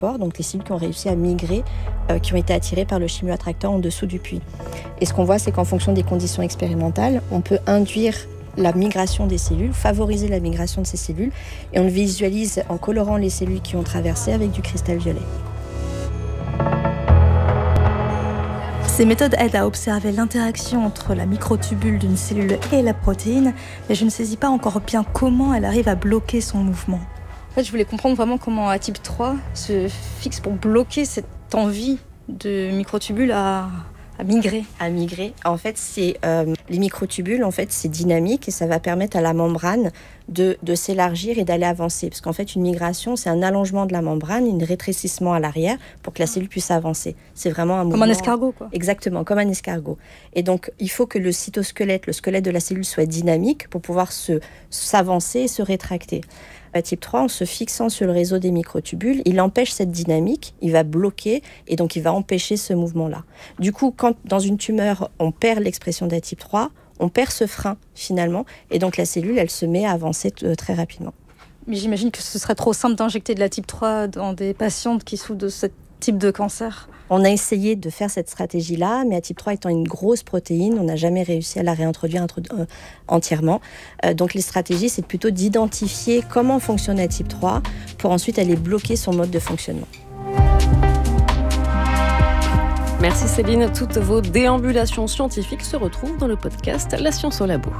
donc les cellules qui ont réussi à migrer, qui ont été attirées par le chimioattracteur en dessous du puits. Et ce qu'on voit, c'est qu'en fonction des conditions expérimentales, on peut induire la migration des cellules, favoriser la migration de ces cellules, et on le visualise en colorant les cellules qui ont traversé avec du cristal violet. Ces méthodes aident à observer l'interaction entre la microtubule d'une cellule et la protéine, mais je ne saisis pas encore bien comment elle arrive à bloquer son mouvement. En fait, je voulais comprendre vraiment comment ATIP3 se fixe pour bloquer cette envie de microtubules à migrer. En fait, les microtubules, en fait, c'est dynamique et ça va permettre à la membrane de s'élargir et d'aller avancer. Parce qu'en fait, une migration, c'est un allongement de la membrane, un rétrécissement à l'arrière pour que la cellule puisse avancer. C'est vraiment un mouvement... Comme un escargot, quoi. Exactement, comme un escargot. Et donc, il faut que le cytosquelette, le squelette de la cellule soit dynamique pour pouvoir s'avancer et se rétracter. ATIP3, en se fixant sur le réseau des microtubules, il empêche cette dynamique, il va bloquer et donc il va empêcher ce mouvement-là. Du coup, quand dans une tumeur, on perd l'expression d'ATIP3, on perd ce frein finalement et donc la cellule, elle se met à avancer très rapidement. Mais j'imagine que ce serait trop simple d'injecter de l'ATIP3 dans des patientes qui souffrent de ce type de cancer. On a essayé de faire cette stratégie-là, mais ATIP3 étant une grosse protéine, on n'a jamais réussi à la réintroduire entièrement. Donc les stratégies, c'est plutôt d'identifier comment fonctionne ATIP3 pour ensuite aller bloquer son mode de fonctionnement. Merci Céline. Toutes vos déambulations scientifiques se retrouvent dans le podcast La Science au Labo.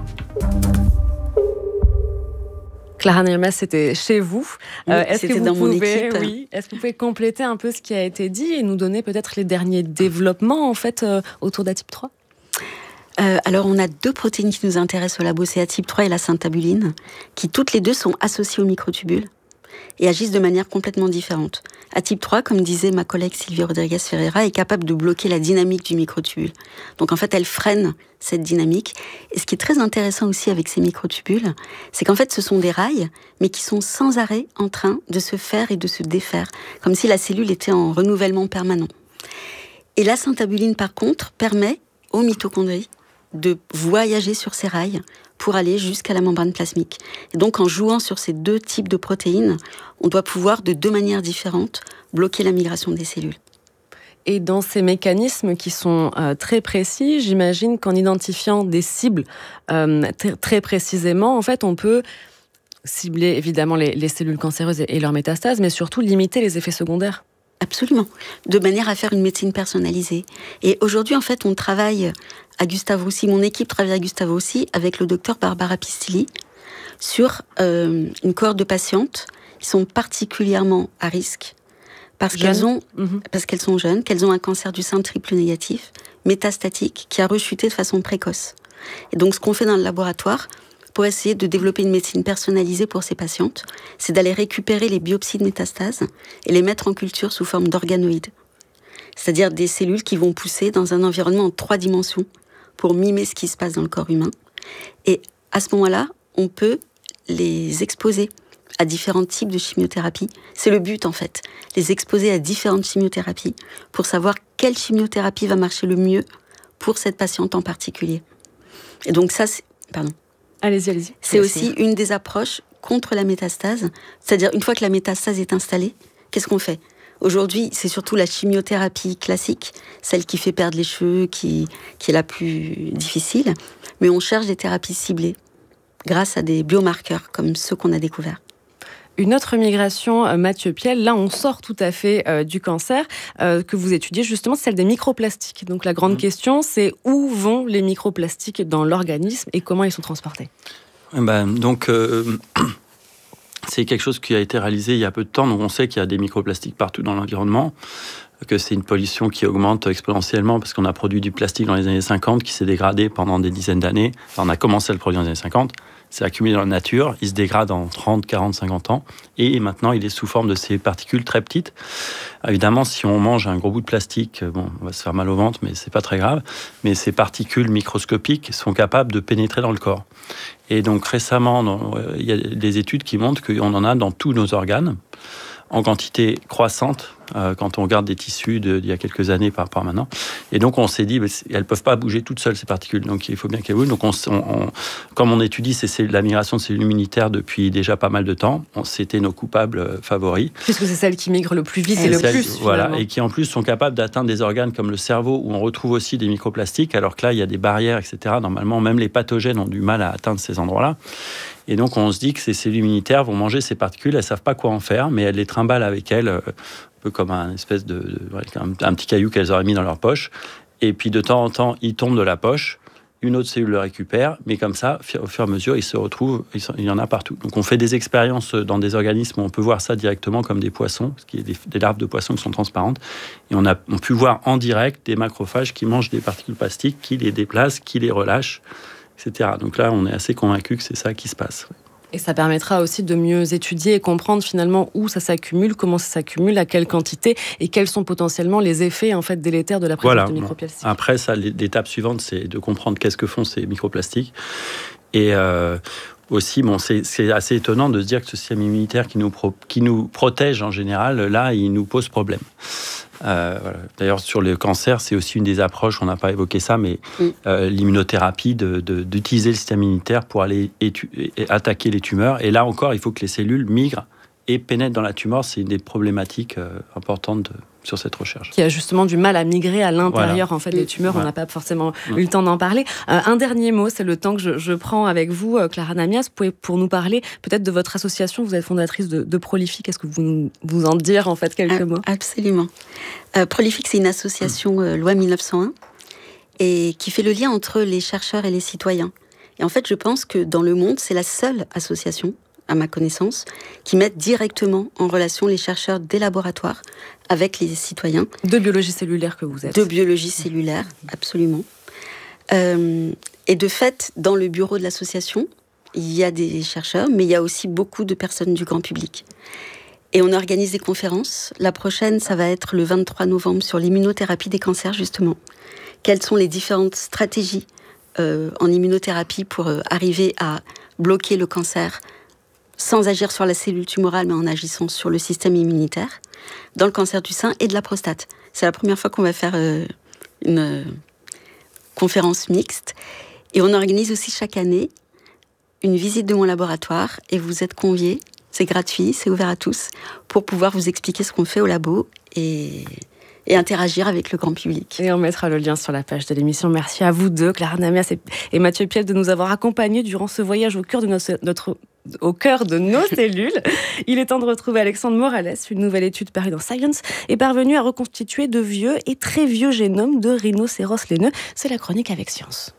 Clara Niermes, c'était chez vous. Oui, c'était dans mon équipe. Oui, est-ce que vous pouvez compléter un peu ce qui a été dit et nous donner peut-être les derniers développements en fait, autour d'ATIP3 ? Alors, on a 2 protéines qui nous intéressent au labo, c'est ATIP3 et la syntabuline, qui toutes les 2 sont associées aux microtubules et agissent de manière complètement différente. ATIP3, comme disait ma collègue Sylvie Rodriguez Ferreira, est capable de bloquer la dynamique du microtubule. Donc en fait, elle freine cette dynamique. Et ce qui est très intéressant aussi avec ces microtubules, c'est qu'en fait, ce sont des rails, mais qui sont sans arrêt en train de se faire et de se défaire, comme si la cellule était en renouvellement permanent. Et la syntabuline, par contre, permet aux mitochondries de voyager sur ces rails pour aller jusqu'à la membrane plasmique. Et donc, en jouant sur ces 2 types de protéines, on doit pouvoir, de 2 manières différentes, bloquer la migration des cellules. Et dans ces mécanismes qui sont très précis, j'imagine qu'en identifiant des cibles très précisément, en fait, on peut cibler évidemment les cellules cancéreuses et leurs métastases, mais surtout limiter les effets secondaires. Absolument, de manière à faire une médecine personnalisée. Et aujourd'hui, en fait, on travaille à Gustave Roussy, mon équipe travaille à Gustave Roussy avec le docteur Barbara Pistilli sur une cohorte de patientes qui sont particulièrement à risque parce qu'elles sont jeunes, qu'elles ont un cancer du sein triple négatif, métastatique, qui a rechuté de façon précoce. Et donc, ce qu'on fait dans le laboratoire, pour essayer de développer une médecine personnalisée pour ces patientes, c'est d'aller récupérer les biopsies de métastases et les mettre en culture sous forme d'organoïdes. C'est-à-dire des cellules qui vont pousser dans un environnement en 3 dimensions pour mimer ce qui se passe dans le corps humain. Et à ce moment-là, on peut les exposer à différents types de chimiothérapie. C'est le but, en fait, les exposer à différentes chimiothérapies pour savoir quelle chimiothérapie va marcher le mieux pour cette patiente en particulier. Et donc ça, c'est... Pardon. Allez-y. C'est aussi une des approches contre la métastase. C'est-à-dire, une fois que la métastase est installée, qu'est-ce qu'on fait ? Aujourd'hui, c'est surtout la chimiothérapie classique, celle qui fait perdre les cheveux, qui est la plus difficile. Mais on cherche des thérapies ciblées grâce à des biomarqueurs comme ceux qu'on a découverts. Une autre migration, Mathieu Piel, là on sort tout à fait du cancer, que vous étudiez justement, celle des microplastiques. Donc la grande question, c'est où vont les microplastiques dans l'organisme et comment ils sont transportés ? C'est quelque chose qui a été réalisé il y a peu de temps. Donc on sait qu'il y a des microplastiques partout dans l'environnement, que c'est une pollution qui augmente exponentiellement parce qu'on a produit du plastique dans les années 50 qui s'est dégradé pendant des dizaines d'années. Enfin, on a commencé à le produire dans les années 50, c'est accumulé dans la nature, il se dégrade en 30, 40, 50 ans et maintenant il est sous forme de ces particules très petites. Évidemment, si on mange un gros bout de plastique, on va se faire mal au ventre, mais c'est pas très grave. Mais ces particules microscopiques sont capables de pénétrer dans le corps. Et donc récemment, il y a des études qui montrent qu'on en a dans tous nos organes, en quantité croissante, quand on regarde des tissus d'il y a quelques années par rapport à maintenant. Et donc, on s'est dit, elles ne peuvent pas bouger toutes seules, ces particules. Donc, il faut bien qu'elles bougent. Donc, comme on étudie la migration de cellules immunitaires depuis déjà pas mal de temps, c'était nos coupables favoris. Puisque c'est celles qui migrent le plus vite et le plus, voilà, et qui, en plus, sont capables d'atteindre des organes comme le cerveau, où on retrouve aussi des microplastiques, alors que là, il y a des barrières, etc. Normalement, même les pathogènes ont du mal à atteindre ces endroits-là. Et donc, on se dit que ces cellules immunitaires vont manger ces particules, elles ne savent pas quoi en faire, mais elles les trimballent avec elles, un peu comme un espèce un petit caillou qu'elles auraient mis dans leur poche. Et puis, de temps en temps, il tombe de la poche, une autre cellule le récupère, mais comme ça, au fur et à mesure, il se retrouve, il y en a partout. Donc, on fait des expériences dans des organismes où on peut voir ça directement comme des poissons, parce qu'il y a des larves de poissons qui sont transparentes. Et on peut voir en direct des macrophages qui mangent des particules plastiques, qui les déplacent, qui les relâchent, etc. Donc là, on est assez convaincu que c'est ça qui se passe. Et ça permettra aussi de mieux étudier et comprendre finalement où ça s'accumule, comment ça s'accumule, à quelle quantité et quels sont potentiellement les effets en fait délétères de la présence de microplastiques. Après, ça, l'étape suivante, c'est de comprendre qu'est-ce que font ces microplastiques. Aussi, c'est assez étonnant de se dire que ce système immunitaire qui nous protège en général, là, il nous pose problème. Voilà. D'ailleurs, sur le cancer, c'est aussi une des approches, on n'a pas évoqué ça, mais l'immunothérapie, d'utiliser le système immunitaire pour aller attaquer les tumeurs. Et là encore, il faut que les cellules migrent et pénètrent dans la tumeur. C'est une des problématiques importantes sur cette recherche. Qui a justement du mal à migrer à l'intérieur en fait, des tumeurs. On n'a pas forcément eu le temps d'en parler. Un dernier mot, c'est le temps que je prends avec vous, Clara Namias. Vous pouvez pour nous parler peut-être de votre association. Vous êtes fondatrice de Prolific. Est-ce que vous en dire en fait quelques mots? Absolument. Prolific, c'est une association loi 1901 et qui fait le lien entre les chercheurs et les citoyens. Et en fait, je pense que dans le monde, c'est la seule association, à ma connaissance, qui mettent directement en relation les chercheurs des laboratoires avec les citoyens. De biologie cellulaire que vous êtes. De biologie cellulaire, absolument. Et de fait, dans le bureau de l'association, il y a des chercheurs, mais il y a aussi beaucoup de personnes du grand public. Et on organise des conférences. La prochaine, ça va être le 23 novembre sur l'immunothérapie des cancers, justement. Quelles sont les différentes stratégies en immunothérapie pour arriver à bloquer le cancer sans agir sur la cellule tumorale, mais en agissant sur le système immunitaire, dans le cancer du sein et de la prostate. C'est la première fois qu'on va faire une conférence mixte. Et on organise aussi chaque année une visite de mon laboratoire, et vous êtes conviés, c'est gratuit, c'est ouvert à tous, pour pouvoir vous expliquer ce qu'on fait au labo et interagir avec le grand public. Et on mettra le lien sur la page de l'émission. Merci à vous deux, Clara Namias et Mathieu Piel, de nous avoir accompagnés durant ce voyage au cœur de nos cellules. Il est temps de retrouver Alexandre Morales. Une nouvelle étude parue dans Science est parvenue à reconstituer de vieux et très vieux génomes de rhinocéros laineux. C'est la chronique avec Science.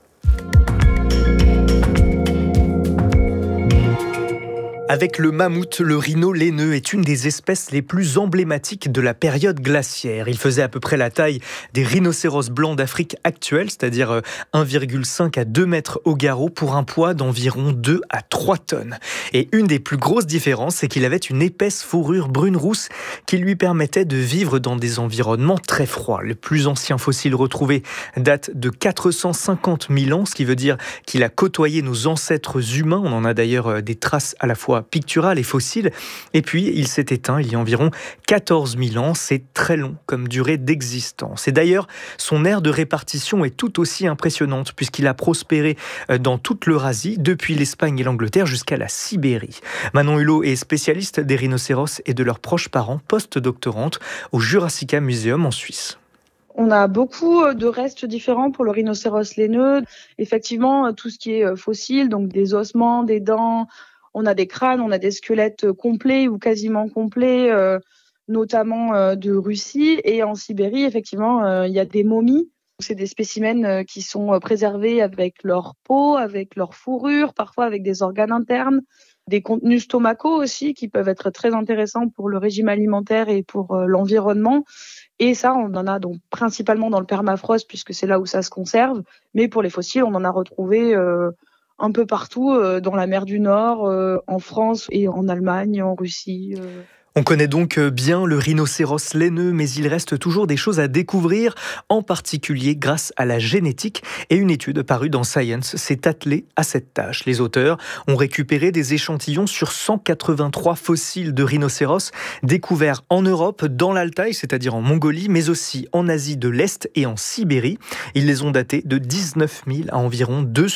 Avec le mammouth, le rhino laineux est une des espèces les plus emblématiques de la période glaciaire. Il faisait à peu près la taille des rhinocéros blancs d'Afrique actuelle, c'est-à-dire 1,5 à 2 mètres au garrot pour un poids d'environ 2 à 3 tonnes. Et une des plus grosses différences, c'est qu'il avait une épaisse fourrure brune-rousse qui lui permettait de vivre dans des environnements très froids. Le plus ancien fossile retrouvé date de 450 000 ans, ce qui veut dire qu'il a côtoyé nos ancêtres humains. On en a d'ailleurs des traces à la fois picturales et fossiles. Et puis, il s'est éteint il y a environ 14 000 ans. C'est très long comme durée d'existence. Et d'ailleurs, son aire de répartition est tout aussi impressionnante puisqu'il a prospéré dans toute l'Eurasie, depuis l'Espagne et l'Angleterre jusqu'à la Sibérie. Manon Hulot est spécialiste des rhinocéros et de leurs proches parents, post-doctorante au Jurassica Museum en Suisse. On a beaucoup de restes différents pour le rhinocéros laineux. Effectivement, tout ce qui est fossile, donc des ossements, des dents, on a des crânes, on a des squelettes complets ou quasiment complets, notamment de Russie. Et en Sibérie, effectivement, il y a des momies. C'est des spécimens qui sont préservés avec leur peau, avec leur fourrure, parfois avec des organes internes, des contenus stomacaux aussi qui peuvent être très intéressants pour le régime alimentaire et pour l'environnement. Et ça, on en a donc principalement dans le permafrost puisque c'est là où ça se conserve. Mais pour les fossiles, on en a retrouvé un peu partout dans la mer du Nord, en France et en Allemagne, en Russie. On connaît donc bien le rhinocéros laineux, mais il reste toujours des choses à découvrir, en particulier grâce à la génétique. Et une étude parue dans Science s'est attelée à cette tâche. Les auteurs ont récupéré des échantillons sur 183 fossiles de rhinocéros découverts en Europe, dans l'Altaï, c'est-à-dire en Mongolie, mais aussi en Asie de l'Est et en Sibérie. Ils les ont datés de 19 000 à environ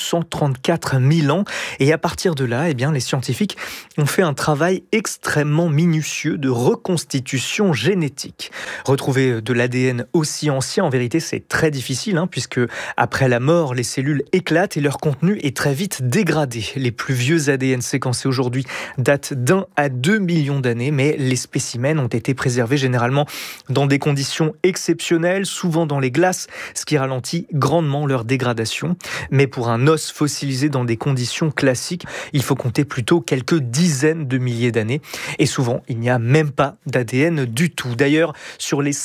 234 000 ans. Et à partir de là, les scientifiques ont fait un travail extrêmement minutieux de reconstitution génétique. Retrouver de l'ADN aussi ancien, en vérité, c'est très difficile, puisque après la mort, les cellules éclatent et leur contenu est très vite dégradé. Les plus vieux ADN séquencés aujourd'hui datent d'1 à 2 millions d'années, mais les spécimens ont été préservés généralement dans des conditions exceptionnelles, souvent dans les glaces, ce qui ralentit grandement leur dégradation. Mais pour un os fossilisé dans des conditions classiques, il faut compter plutôt quelques dizaines de milliers d'années. Et souvent, il n'y a même pas d'ADN du tout. D'ailleurs, sur les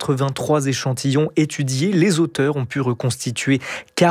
183 échantillons étudiés, les auteurs ont pu reconstituer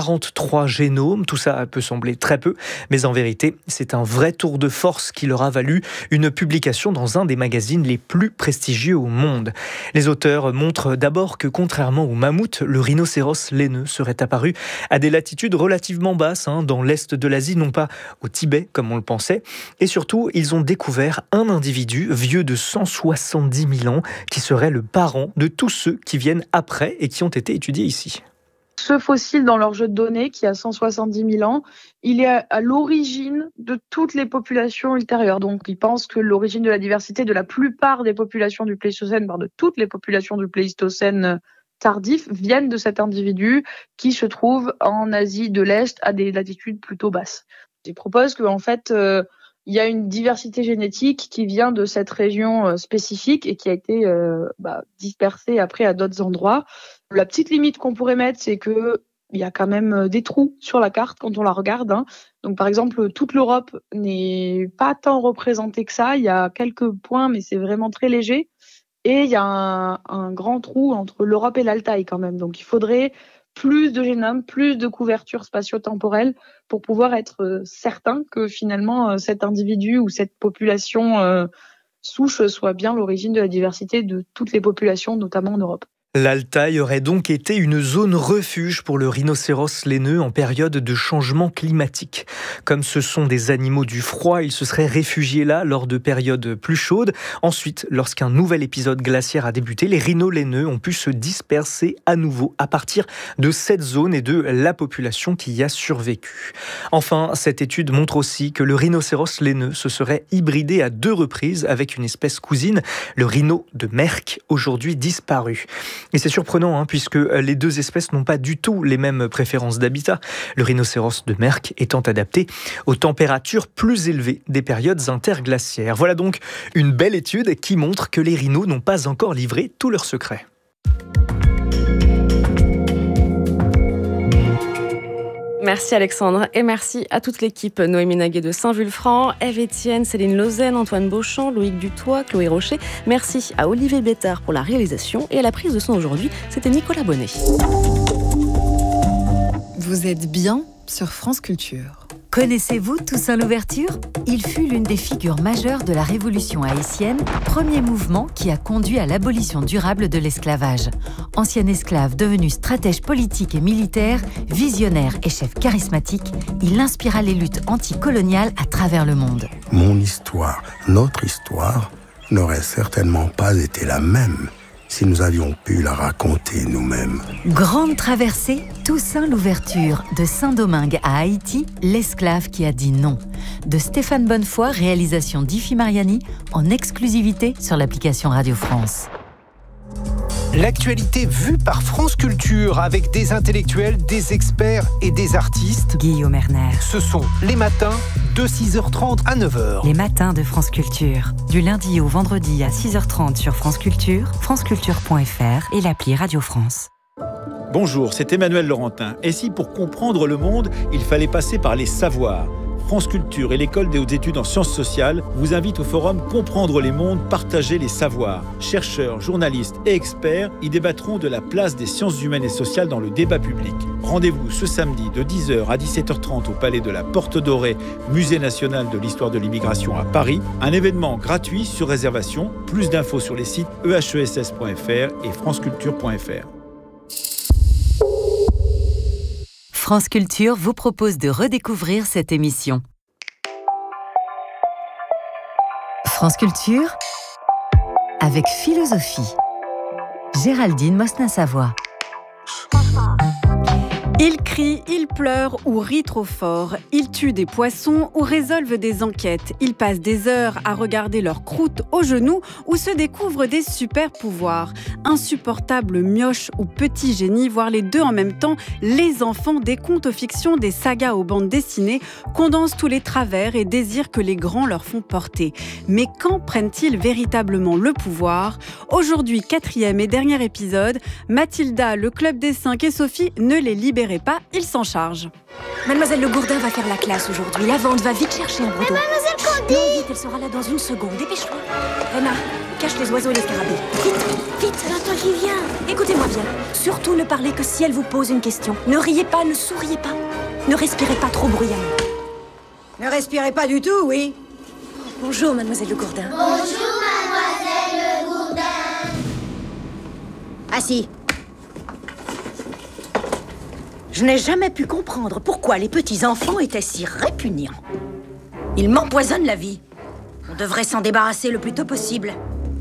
43 génomes. Tout ça peut sembler très peu, mais en vérité, c'est un vrai tour de force qui leur a valu une publication dans un des magazines les plus prestigieux au monde. Les auteurs montrent d'abord que, contrairement au mammouth, le rhinocéros laineux serait apparu à des latitudes relativement basses, dans l'est de l'Asie, non pas au Tibet comme on le pensait. Et surtout, ils ont découvert un individu vieux de 170 000 ans qui serait le parent de tous ceux qui viennent après et qui ont été étudiés ici. Ce fossile dans leur jeu de données, qui a 170 000 ans, il est à l'origine de toutes les populations ultérieures. Donc, ils pensent que l'origine de la diversité de la plupart des populations du Pléistocène, voire de toutes les populations du Pléistocène tardif, viennent de cet individu qui se trouve en Asie de l'Est à des latitudes plutôt basses. Ils proposent qu'en fait, il y a une diversité génétique qui vient de cette région spécifique et qui a été dispersée après à d'autres endroits. La petite limite qu'on pourrait mettre, c'est que il y a quand même des trous sur la carte quand on la regarde. Donc, par exemple, toute l'Europe n'est pas tant représentée que ça. Il y a quelques points, mais c'est vraiment très léger. Et il y a un grand trou entre l'Europe et l'Altaï quand même. Donc, il faudrait plus de génomes, plus de couverture spatio-temporelle pour pouvoir être certain que finalement cet individu ou cette population souche soit bien l'origine de la diversité de toutes les populations, notamment en Europe. L'Altaï aurait donc été une zone refuge pour le rhinocéros laineux en période de changement climatique. Comme ce sont des animaux du froid, ils se seraient réfugiés là lors de périodes plus chaudes. Ensuite, lorsqu'un nouvel épisode glaciaire a débuté, les rhinos laineux ont pu se disperser à nouveau à partir de cette zone et de la population qui y a survécu. Enfin, cette étude montre aussi que le rhinocéros laineux se serait hybridé à 2 reprises avec une espèce cousine, le rhino de Merck, aujourd'hui disparu. Et c'est surprenant, puisque les 2 espèces n'ont pas du tout les mêmes préférences d'habitat. Le rhinocéros de Merck étant adapté aux températures plus élevées des périodes interglaciaires. Voilà donc une belle étude qui montre que les rhinos n'ont pas encore livré tous leurs secrets. Merci Alexandre et merci à toute l'équipe. Noémie Naguet de Saint-Vulfranc, Ève Etienne, Céline Lausanne, Antoine Beauchamp, Loïc Dutoit, Chloé Rocher. Merci à Olivier Bétard pour la réalisation et à la prise de son aujourd'hui, c'était Nicolas Bonnet. Vous êtes bien sur France Culture. Connaissez-vous Toussaint Louverture ? Il fut l'une des figures majeures de la Révolution haïtienne, premier mouvement qui a conduit à l'abolition durable de l'esclavage. Ancien esclave devenu stratège politique et militaire, visionnaire et chef charismatique, il inspira les luttes anticoloniales à travers le monde. Mon histoire, notre histoire, n'aurait certainement pas été la même si nous avions pu la raconter nous-mêmes. Grande traversée, Toussaint Louverture, de Saint-Domingue à Haïti, l'esclave qui a dit non. De Stéphane Bonnefoy, réalisation d'Ifi Mariani, en exclusivité sur l'application Radio France. L'actualité vue par France Culture avec des intellectuels, des experts et des artistes. Guillaume Erner. Ce sont les matins de 6h30 à 9h. Les matins de France Culture. Du lundi au vendredi à 6h30 sur France Culture, franceculture.fr et l'appli Radio France. Bonjour, c'est Emmanuel Laurentin. Et si pour comprendre le monde, il fallait passer par les savoirs ? France Culture et l'École des hautes études en sciences sociales vous invitent au forum Comprendre les mondes, partager les savoirs. Chercheurs, journalistes et experts y débattront de la place des sciences humaines et sociales dans le débat public. Rendez-vous ce samedi de 10h à 17h30 au Palais de la Porte Dorée, Musée national de l'histoire de l'immigration à Paris. Un événement gratuit sur réservation. Plus d'infos sur les sites ehess.fr et franceculture.fr. France Culture vous propose de redécouvrir cette émission. France Culture avec philosophie. Géraldine Mosna-Savoie. Ils crient, ils pleurent ou rient trop fort. Ils tuent des poissons ou résolvent des enquêtes. Ils passent des heures à regarder leur croûte aux genoux ou se découvrent des super pouvoirs. Insupportables mioches ou petits génies, voire les deux en même temps, les enfants des contes aux fictions, des sagas aux bandes dessinées, condensent tous les travers et désirs que les grands leur font porter. Mais quand prennent-ils véritablement le pouvoir ? Aujourd'hui, 4e et dernier épisode, Mathilda, le Club des 5 et Sophie ne les libèrent pas, ils s'en chargent. Mademoiselle Le Gourdin va faire la classe aujourd'hui. La vente va vite chercher un brodeau. Mais Mademoiselle Candy! Non, vite, elle sera là dans une seconde. Dépêche-toi. Rena, cache les oiseaux et les scarabées. Vite, vite. J'entends qui vient. Écoutez-moi bien. Surtout ne parlez que si elle vous pose une question. Ne riez pas, ne souriez pas. Ne respirez pas trop bruyamment. Ne respirez pas du tout, oui. Bonjour, Mademoiselle Le Gourdin. Bonjour, Mademoiselle Le Gourdin. Assis. Je n'ai jamais pu comprendre pourquoi les petits-enfants étaient si répugnants. Ils m'empoisonnent la vie. On devrait s'en débarrasser le plus tôt possible.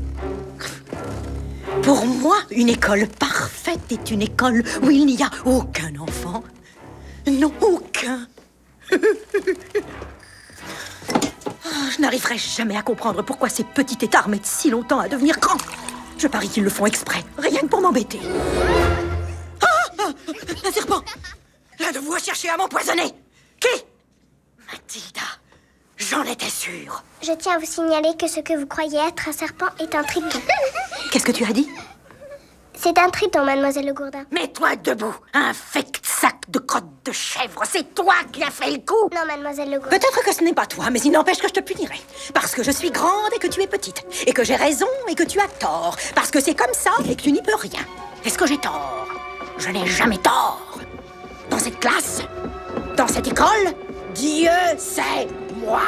Pour moi, une école parfaite est une école où il n'y a aucun enfant. Non, aucun. Je n'arriverai jamais à comprendre pourquoi ces petits têtards mettent si longtemps à devenir grands. Je parie qu'ils le font exprès, rien que pour m'embêter. Un serpent! L'un de vous a cherché à m'empoisonner! Qui? Mathilda, j'en étais sûre. Je tiens à vous signaler que ce que vous croyez être un serpent est un triton. Qu'est-ce que tu as dit? C'est un triton, Mademoiselle Le Gourdin. Mets-toi debout, infect sac de crotte de chèvre. C'est toi qui as fait le coup. Non, Mademoiselle Le Gourdin. Peut-être que ce n'est pas toi, mais il n'empêche que je te punirai. Parce que je suis grande et que tu es petite. Et que j'ai raison et que tu as tort. Parce que c'est comme ça et que tu n'y peux rien. Est-ce que j'ai tort? Je n'ai jamais tort. Dans cette classe, dans cette école, Dieu c'est moi.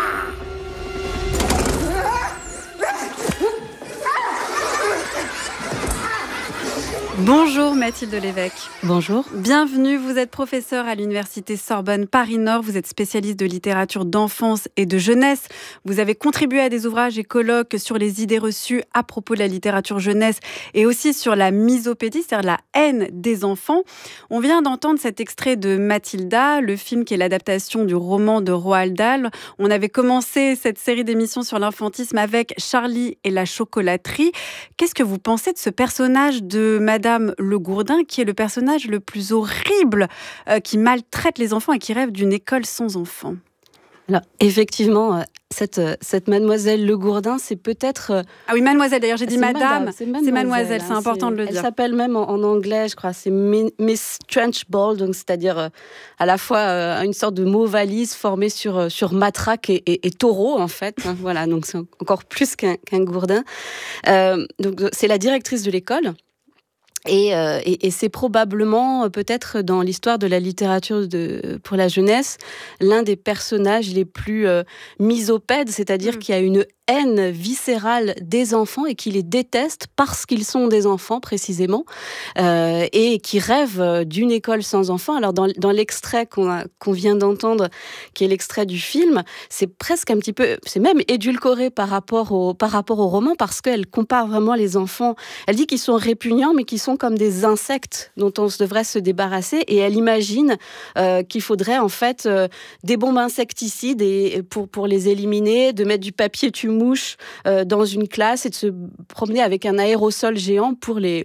Bonjour Mathilde Lévesque. Bonjour. Bienvenue, vous êtes professeure à l'université Sorbonne Paris-Nord, vous êtes spécialiste de littérature d'enfance et de jeunesse. Vous avez contribué à des ouvrages et colloques sur les idées reçues à propos de la littérature jeunesse et aussi sur la misopédie, c'est-à-dire la haine des enfants. On vient d'entendre cet extrait de Mathilda, le film qui est l'adaptation du roman de Roald Dahl. On avait commencé cette série d'émissions sur l'infantisme avec Charlie et la chocolaterie. Qu'est-ce que vous pensez de ce personnage de Madame Le Gourdin, qui est le personnage le plus horrible, qui maltraite les enfants et qui rêve d'une école sans enfants? Alors, effectivement, cette Mademoiselle Le Gourdin, c'est peut-être... Ah oui, Mademoiselle, d'ailleurs, j'ai dit Madame, c'est Mademoiselle, c'est hein, important de le dire. Elle s'appelle même en anglais, je crois, c'est Miss Trunchbull, donc c'est-à-dire à la fois une sorte de mot valise formé sur matraque et taureau, en fait. Hein, voilà, donc c'est encore plus qu'un Gourdin. Donc c'est la directrice de l'école. Et c'est probablement, peut-être dans l'histoire de la littérature pour la jeunesse, l'un des personnages les plus misopèdes, c'est-à-dire qu'il y a une haine viscérale des enfants et qui les déteste parce qu'ils sont des enfants précisément et qui rêvent d'une école sans enfants. Alors dans l'extrait qu'on vient d'entendre, qui est l'extrait du film, c'est presque un petit peu, c'est même édulcoré par rapport au roman parce qu'elle compare vraiment les enfants. Elle dit qu'ils sont répugnants mais qu'ils sont comme des insectes dont on devrait se débarrasser et elle imagine qu'il faudrait en fait des bombes insecticides et pour les éliminer, de mettre du papier tumou mouches dans une classe et de se promener avec un aérosol géant pour les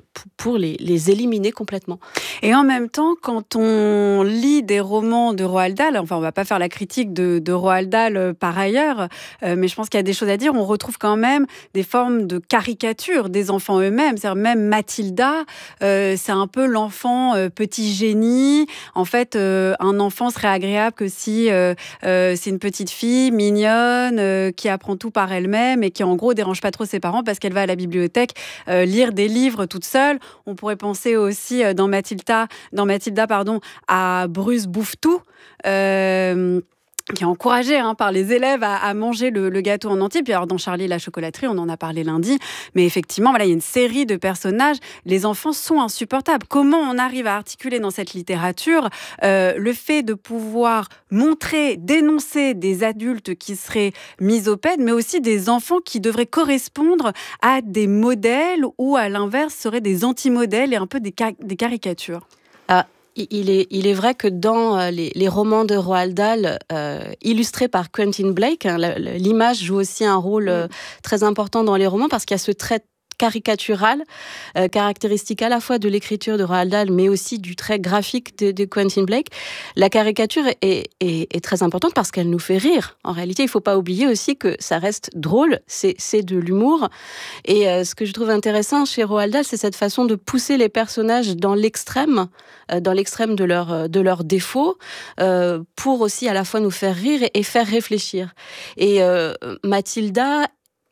éliminer complètement. Et en même temps, quand on lit des romans de Roald Dahl, enfin on va pas faire la critique de Roald Dahl par ailleurs, mais je pense qu'il y a des choses à dire. On retrouve quand même des formes de caricature des enfants eux-mêmes. C'est-à-dire même Mathilda, c'est un peu l'enfant petit génie. En fait, un enfant serait agréable que si c'est une petite fille mignonne qui apprend tout par elle-même et qui en gros dérange pas trop ses parents parce qu'elle va à la bibliothèque lire des livres toute seule. On pourrait penser aussi dans Mathilda, à Bruce Bouffe-Tout. Qui est encouragé par les élèves à manger le gâteau en entier. Puis alors dans Charlie et la chocolaterie, on en a parlé lundi, mais effectivement, voilà, il y a une série de personnages. Les enfants sont insupportables. Comment on arrive à articuler dans cette littérature le fait de pouvoir montrer, dénoncer des adultes qui seraient misopèdes, mais aussi des enfants qui devraient correspondre à des modèles ou à l'inverse seraient des anti-modèles et un peu des caricatures. Il est vrai que dans les romans de Roald Dahl, illustrés par Quentin Blake, l'image joue aussi un rôle très important dans les romans parce qu'il y a ce trait caricatural, caractéristique à la fois de l'écriture de Roald Dahl, mais aussi du trait graphique de Quentin Blake. La caricature est très importante parce qu'elle nous fait rire. En réalité, il ne faut pas oublier aussi que ça reste drôle, c'est de l'humour. Et ce que je trouve intéressant chez Roald Dahl, c'est cette façon de pousser les personnages dans l'extrême de leurs défauts, pour aussi à la fois nous faire rire et faire réfléchir. Et Mathilda,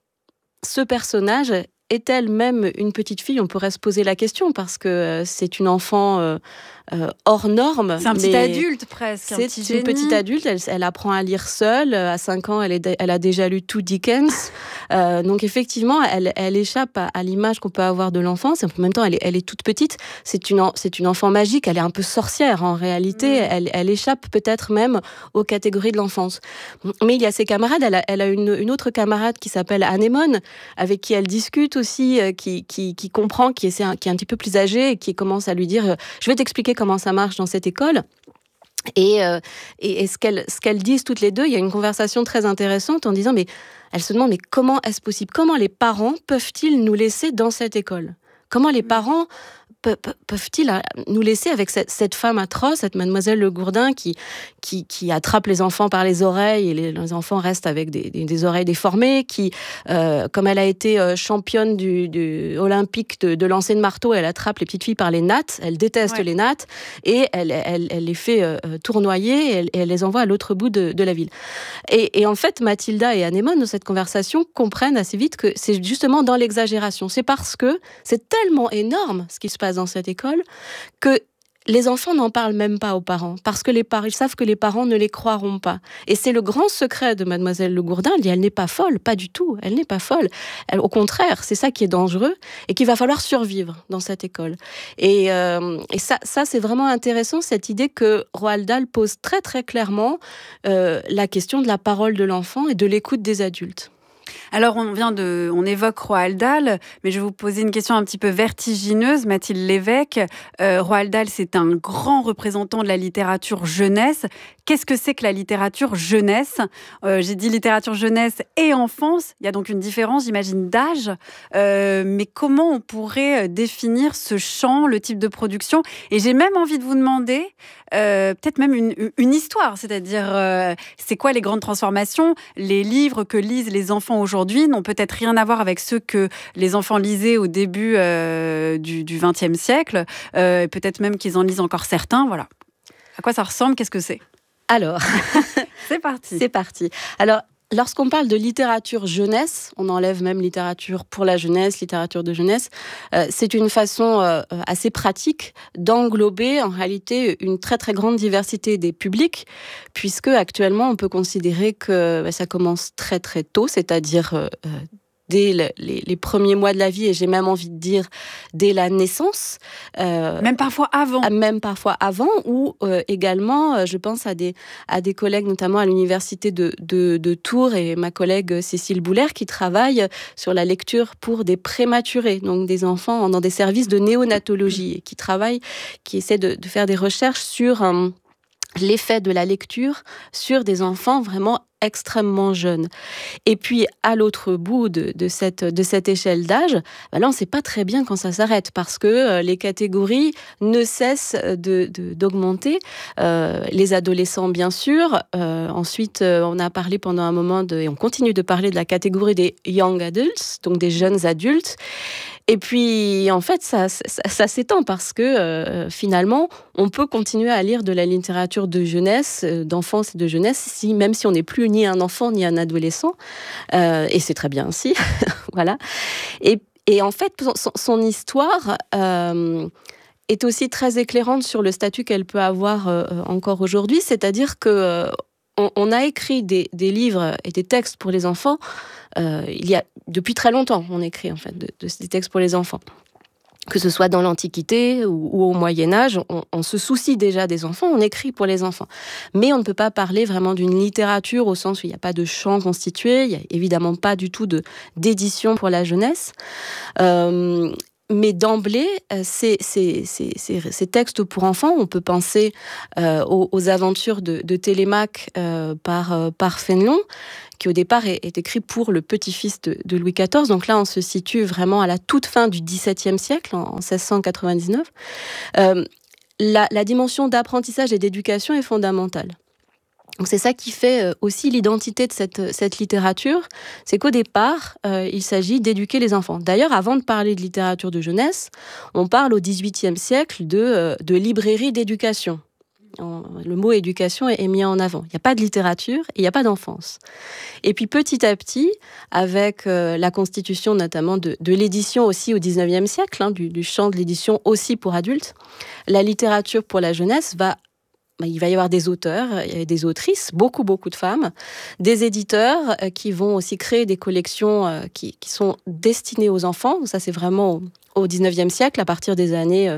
ce personnage, est-elle même une petite fille ? On pourrait se poser la question parce que c'est une enfant hors norme. C'est un petit adulte presque. C'est une petite adulte. Elle apprend à lire seule. À 5 ans, elle a déjà lu tout Dickens. Donc effectivement, elle échappe à l'image qu'on peut avoir de l'enfance. En même temps, elle est toute petite. C'est une enfant magique. Elle est un peu sorcière en réalité. Elle échappe peut-être même aux catégories de l'enfance. Mais il y a ses camarades. Elle a une autre camarade qui s'appelle Anémone, avec qui elle discute aussi, qui comprend, qui est un petit peu plus âgée et qui commence à lui dire « Je vais t'expliquer comment ça marche dans cette école ». Et ce qu'elles disent toutes les deux, il y a une conversation très intéressante en disant, mais elle se demande, mais comment est-ce possible ? Comment les parents peuvent-ils nous laisser dans cette école ? Comment les parents peuvent-ils nous laisser avec cette femme atroce, cette mademoiselle Le Gourdin qui attrape les enfants par les oreilles et les enfants restent avec des oreilles déformées, qui, comme elle a été championne du olympique de lancer de marteau, elle attrape les petites filles par les nattes, elle déteste les nattes et elle les fait tournoyer et elle les envoie à l'autre bout de la ville. Et en fait, Mathilda et Anémone, dans cette conversation, comprennent assez vite que c'est justement dans l'exagération. C'est parce que c'est tellement énorme ce qui se passe dans cette école que les enfants n'en parlent même pas aux parents, parce que ils savent que les parents ne les croiront pas. Et c'est le grand secret de Mademoiselle Le Gourdin. Elle dit, elle n'est pas folle, pas du tout. Elle n'est pas folle. Au contraire, c'est ça qui est dangereux et qu'il va falloir survivre dans cette école. Et ça, c'est vraiment intéressant, cette idée que Roald Dahl pose très très clairement la question de la parole de l'enfant et de l'écoute des adultes. Alors, on évoque Roald Dahl, mais je vais vous poser une question un petit peu vertigineuse, Mathilde Lévesque. Roald Dahl, c'est un grand représentant de la littérature jeunesse. Qu'est-ce que c'est que la littérature jeunesse ? J'ai dit littérature jeunesse et enfance. Il y a donc une différence, j'imagine, d'âge. Mais comment on pourrait définir ce champ, le type de production ? Et j'ai même envie de vous demander, peut-être même une histoire, c'est-à-dire, c'est quoi les grandes transformations ? Les livres que lisent les enfants aujourd'hui n'ont peut-être rien à voir avec ceux que les enfants lisaient au début du XXe siècle. Peut-être même qu'ils en lisent encore certains. Voilà. À quoi ça ressemble ? Qu'est-ce que c'est ? Alors, c'est parti. C'est parti. Alors, lorsqu'on parle de littérature jeunesse, on enlève même littérature pour la jeunesse, littérature de jeunesse, c'est une façon assez pratique d'englober en réalité une très très grande diversité des publics, puisque actuellement on peut considérer que ça commence très très tôt, c'est-à-dire dès les premiers mois de la vie, et j'ai même envie de dire dès la naissance. Même parfois avant. Ou également, je pense à des collègues, notamment à l'université de Tours, et ma collègue Cécile Boulaire, qui travaille sur la lecture pour des prématurés, donc des enfants dans des services de néonatologie, et qui essaie de faire des recherches sur l'effet de la lecture sur des enfants vraiment extrêmement jeunes. Et puis, à l'autre bout de cette échelle d'âge, là, on ne sait pas très bien quand ça s'arrête, parce que les catégories ne cessent d'augmenter. Les adolescents, bien sûr. Ensuite, on a parlé pendant un moment, et on continue de parler de la catégorie des young adults, donc des jeunes adultes. Et puis, en fait, ça s'étend parce que finalement, on peut continuer à lire de la littérature de jeunesse, d'enfance et de jeunesse, même si on n'est plus ni un enfant ni un adolescent. Et c'est très bien ainsi. Voilà. Et en fait, son histoire est aussi très éclairante sur le statut qu'elle peut avoir encore aujourd'hui. C'est-à-dire que on a écrit des livres et des textes pour les enfants. Il y a depuis très longtemps, on écrit en fait des textes pour les enfants. Que ce soit dans l'Antiquité ou au Moyen-Âge, on se soucie déjà des enfants, on écrit pour les enfants. Mais on ne peut pas parler vraiment d'une littérature au sens où il n'y a pas de champ constitué, il n'y a évidemment pas du tout d'édition pour la jeunesse. Mais d'emblée, ces textes pour enfants, on peut penser aux aventures de Télémaque par Fénelon, qui au départ est écrit pour le petit-fils de Louis XIV. Donc là, on se situe vraiment à la toute fin du XVIIe siècle, en 1699. La dimension d'apprentissage et d'éducation est fondamentale. Donc c'est ça qui fait aussi l'identité de cette littérature, c'est qu'au départ, il s'agit d'éduquer les enfants. D'ailleurs, avant de parler de littérature de jeunesse, on parle au XVIIIe siècle de librairie d'éducation. Le mot éducation est mis en avant. Il n'y a pas de littérature et il n'y a pas d'enfance. Et puis petit à petit, avec la constitution notamment de l'édition aussi au XIXe siècle, du champ de l'édition aussi pour adultes, la littérature pour la jeunesse il va y avoir des auteurs, des autrices, beaucoup de femmes, des éditeurs qui vont aussi créer des collections qui sont destinées aux enfants. Ça, c'est vraiment au XIXe siècle, à partir des années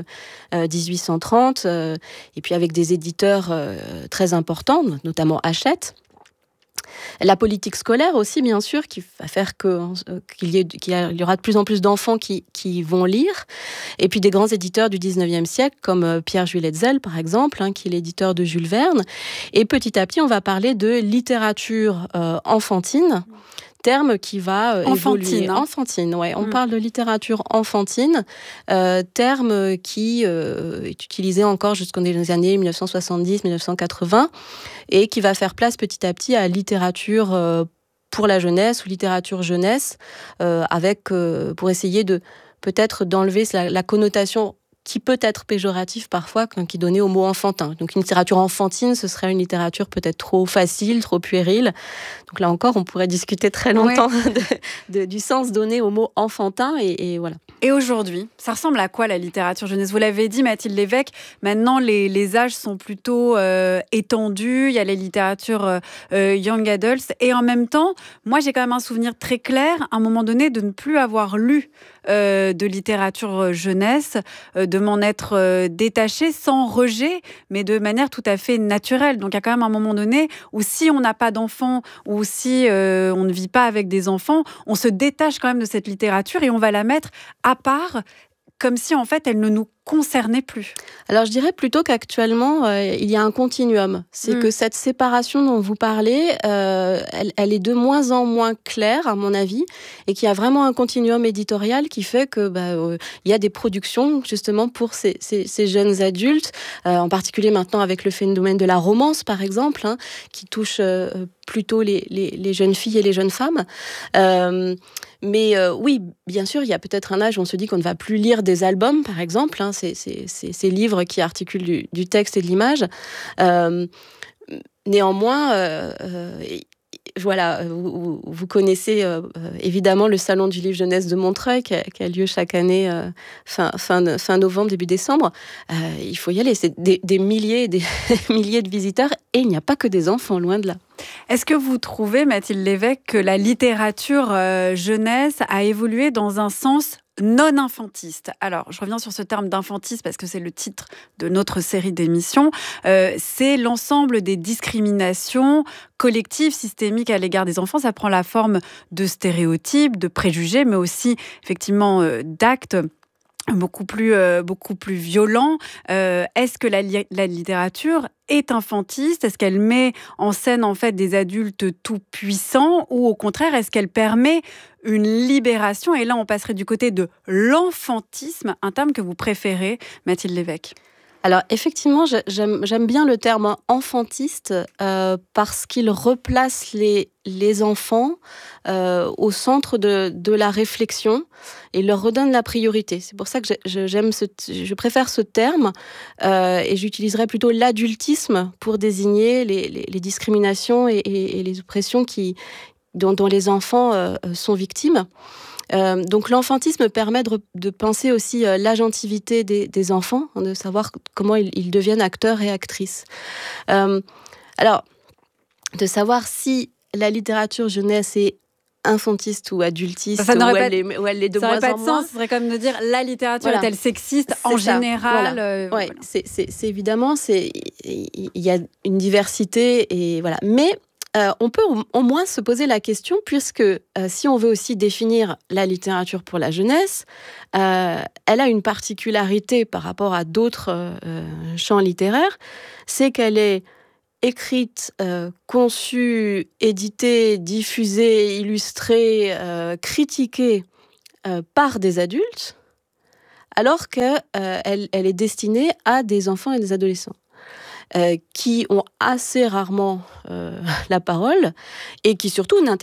1830, et puis avec des éditeurs très importants, notamment Hachette. La politique scolaire aussi, bien sûr, qui va faire qu'il y aura de plus en plus d'enfants qui vont lire. Et puis des grands éditeurs du 19e siècle, comme Pierre-Jules Hetzel, par exemple, qui est l'éditeur de Jules Verne. Et petit à petit, on va parler de littérature enfantine, terme qui va évoluer. Enfantine, ouais. On parle de littérature enfantine, terme qui est utilisé encore jusqu'aux années 1970-1980 et qui va faire place petit à petit à littérature pour la jeunesse ou littérature jeunesse, pour essayer de peut-être d'enlever la connotation qui peut être péjoratif parfois, qui est donné au mot enfantin. Donc une littérature enfantine, ce serait une littérature peut-être trop facile, trop puérile. Donc là encore, on pourrait discuter très longtemps du sens donné au mot enfantin, et voilà. Et aujourd'hui, ça ressemble à quoi la littérature jeunesse ? Vous l'avez dit, Mathilde Lévesque, maintenant les âges sont plutôt étendus, il y a les littératures young adults, et en même temps, moi j'ai quand même un souvenir très clair, à un moment donné, de ne plus avoir lu de littérature jeunesse, de m'en être détachée sans rejet, mais de manière tout à fait naturelle. Donc il y a quand même un moment donné où si on n'a pas d'enfants, ou si on ne vit pas avec des enfants, on se détache quand même de cette littérature et on va la mettre à part, comme si en fait elle ne nous concernait plus. Alors je dirais plutôt qu'actuellement il y a un continuum. C'est que cette séparation dont vous parlez, elle est de moins en moins claire à mon avis, et qu'il y a vraiment un continuum éditorial qui fait que il y a des productions justement pour ces jeunes adultes, en particulier maintenant avec le phénomène de la romance par exemple, qui touche plutôt les jeunes filles et les jeunes femmes. Mais oui, bien sûr, il y a peut-être un âge où on se dit qu'on ne va plus lire des albums, par exemple, ces livres qui articulent du texte et de l'image. Néanmoins, voilà, vous connaissez évidemment le Salon du Livre Jeunesse de Montreuil qui a lieu chaque année fin novembre, début décembre. Il faut y aller, c'est des milliers et des milliers de visiteurs, et il n'y a pas que des enfants, loin de là. Est-ce que vous trouvez, Mathilde Lévesque, que la littérature jeunesse a évolué dans un sens non infantiste? Alors, je reviens sur ce terme d'infantiste parce que c'est le titre de notre série d'émissions. C'est l'ensemble des discriminations collectives, systémiques à l'égard des enfants. Ça prend la forme de stéréotypes, de préjugés, mais aussi effectivement d'actes beaucoup plus violent. Est-ce que la littérature est infantiste? Est-ce qu'elle met en scène en fait des adultes tout puissants, ou au contraire est-ce qu'elle permet une libération? Et là on passerait du côté de l'enfantisme, un terme que vous préférez, Mathilde Lévesque. Alors effectivement, j'aime bien le terme enfantiste parce qu'il replace les enfants au centre de la réflexion et leur redonne la priorité. C'est pour ça que je préfère ce terme et j'utiliserais plutôt l'adultisme pour désigner les discriminations et les oppressions dont les enfants sont victimes. Donc l'enfantisme permet de penser aussi l'agentivité des enfants, de savoir comment ils deviennent acteurs et actrices. Alors, de savoir si la littérature jeunesse est infantiste ou adultiste, ou elle l'est de moins en moins. Ça n'aurait pas de sens, ce serait comme de dire la littérature est-elle sexiste en général. Voilà. C'est évidemment, il y a une diversité, et voilà. Mais on peut au moins se poser la question, puisque si on veut aussi définir la littérature pour la jeunesse, elle a une particularité par rapport à d'autres champs littéraires, c'est qu'elle est écrite, conçue, éditée, diffusée, illustrée, critiquée par des adultes, alors qu'elle est destinée à des enfants et des adolescents. Qui ont assez rarement la parole et qui surtout